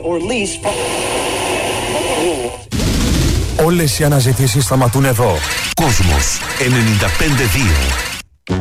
or lease. Όλες οι αναζητήσεις σταματούν εδώ. Κόσμος 95-2.